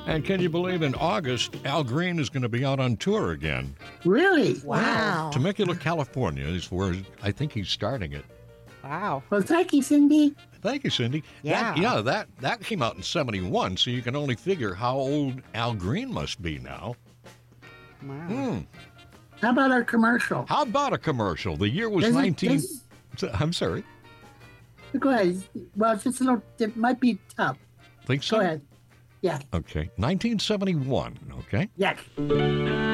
And can you believe in August, Al Green is going to be out on tour again? Really? Wow. Temecula, California is where I think he's starting it. Wow. Well, thank you, Cindy. Thank you, Cindy. Yeah. That came out in 71, so you can only figure how old Al Green must be now. Wow. How about our commercial? How about a commercial? The year was Does it- 19... does- I'm sorry. Go ahead. Well, it's just a little, it might be tough. Think so? Go ahead. Yeah. Okay. 1971, okay? Yes.